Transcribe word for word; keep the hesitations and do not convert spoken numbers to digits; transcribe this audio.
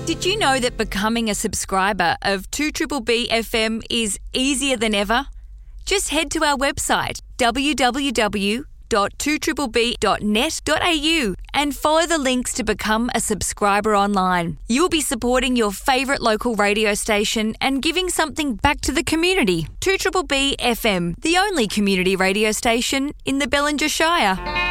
Did you know that becoming a subscriber of two B B F M is easier than ever? Just head to our website, w w w dot two b b dot net dot a u, and follow the links to become a subscriber online. You'll be supporting your favourite local radio station and giving something back to the community. two B B F M, the only community radio station in the Bellinger Shire.